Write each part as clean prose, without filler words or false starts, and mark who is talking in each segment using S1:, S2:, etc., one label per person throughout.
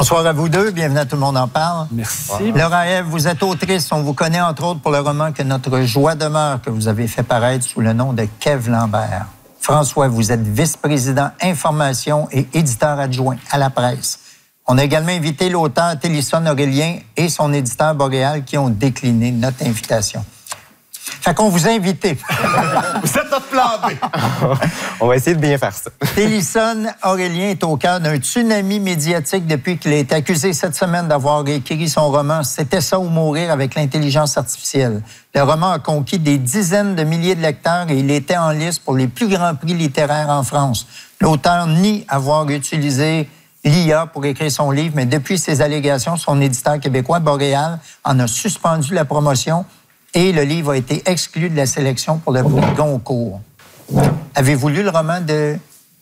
S1: Bonsoir à vous deux. Bienvenue à Tout le monde en parle.
S2: Merci.
S1: Laura Ève, vous êtes autrice. On vous connaît entre autres pour le roman Que notre joie demeure, que vous avez fait paraître sous le nom de Kev Lambert. François, vous êtes vice-président information et éditeur adjoint à la presse. On a également invité l'auteur Télison Aurélien et son éditeur Boréal qui ont décliné notre invitation. Fait qu'on vous a invité.
S3: Vous êtes notre plan B.
S4: On va essayer de bien faire ça.
S1: Télison Aurélien est au cœur d'un tsunami médiatique depuis qu'il a été accusé cette semaine d'avoir écrit son roman « C'était ça ou mourir » avec l'intelligence artificielle. Le roman a conquis des dizaines de milliers de lecteurs et il était en liste pour les plus grands prix littéraires en France. L'auteur nie avoir utilisé l'IA pour écrire son livre, mais depuis ces allégations, son éditeur québécois, Boréal, en a suspendu la promotion et le livre a été exclu de la sélection pour le prix Goncourt. Avez-vous lu le roman de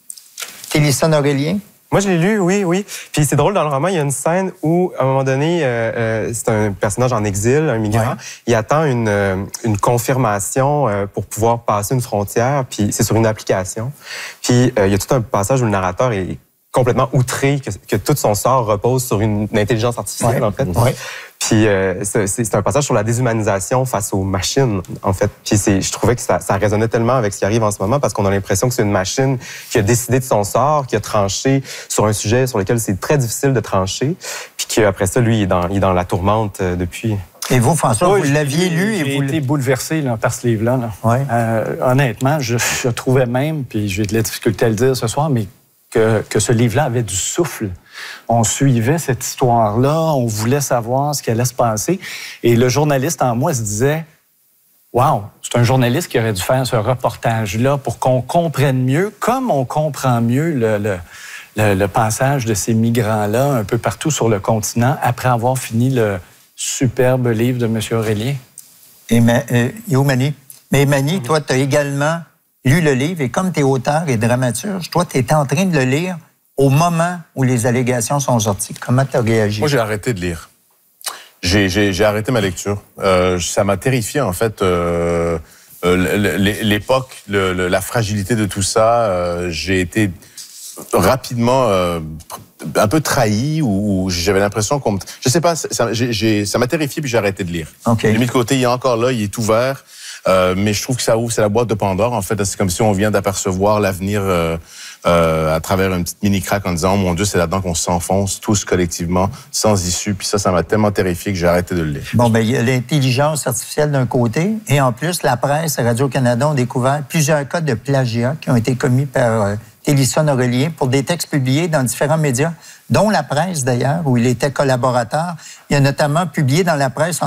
S1: Télison Aurélien?
S4: Moi, je l'ai lu, oui. Puis c'est drôle, dans le roman, il y a une scène où, à un moment donné, c'est un personnage en exil, un migrant. Ouais. Il attend une confirmation pour pouvoir passer une frontière, puis c'est sur une application. Puis il y a tout un passage où le narrateur est complètement outré que tout son sort repose sur une intelligence artificielle, en fait. Ouais. Puis c'est un passage sur la déshumanisation face aux machines, en fait. Puis je trouvais que ça résonnait tellement avec ce qui arrive en ce moment parce qu'on a l'impression que c'est une machine qui a décidé de son sort, qui a tranché sur un sujet sur lequel c'est très difficile de trancher, puis qu'après ça, lui, il est dans la tourmente depuis.
S1: Et vous, François, vous l'aviez lu et vous...
S2: J'ai été bouleversé là, par ce livre-là. Là. Ouais. Honnêtement, je trouvais même, puis j'ai de la difficulté à le dire ce soir, mais que ce livre-là avait du souffle. On suivait cette histoire-là, on voulait savoir ce qui allait se passer. Et le journaliste en moi se disait, « Wow, c'est un journaliste qui aurait dû faire ce reportage-là pour qu'on comprenne mieux, comme on comprend mieux le passage de ces migrants-là un peu partout sur le continent après avoir fini le superbe livre de M. Aurélien. »
S1: Et Mani, mais Mani, toi, tu as également lu le livre et comme tu es auteur et dramaturge, toi, tu étais en train de le lire au moment où les allégations sont sorties. Comment tu as réagi?
S3: Moi, j'ai arrêté de lire. J'ai arrêté ma lecture. Ça m'a terrifié, en fait, l'époque, la fragilité de tout ça. J'ai été rapidement un peu trahi ou j'avais l'impression qu'on... Je sais pas, ça m'a terrifié puis j'ai arrêté de lire. Okay. Je l'ai mis de côté, il est encore là, il est ouvert. Mais je trouve que ça ouvre, c'est la boîte de Pandore, en fait. C'est comme si on vient d'apercevoir l'avenir à travers une petite mini-craque en disant « Oh mon Dieu, c'est là-dedans qu'on s'enfonce tous collectivement, sans issue. » Puis ça m'a tellement terrifié que j'ai arrêté de le lire.
S1: Bon, bien, il y a l'intelligence artificielle d'un côté, et en plus, la presse et Radio-Canada ont découvert plusieurs cas de plagiat qui ont été commis par Télison Aurélien pour des textes publiés dans différents médias, dont la presse d'ailleurs, où il était collaborateur. Il a notamment publié dans la presse